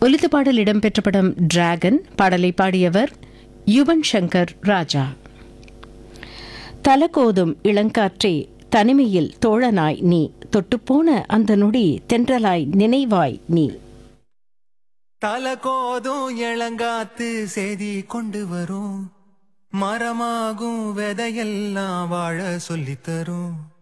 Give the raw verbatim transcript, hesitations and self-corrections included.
ஒலித்த பாடல் இடம்பெற்ற படம் டிராகன். பாடலை பாடியவர் யுவன் சங்கர் ராஜா. தலகோதும் இளங்காற்றே தனிமையில் தோழனாய் நீ, தொட்டுப்போன அந்த நொடி தென்றலாய் நினைவாய் நீ. தலகோதும் இளங்காத்து செய்தி கொண்டு வரும், மரமாகும் விதையெல்லாம் வாழ சொல்லித்தரும்.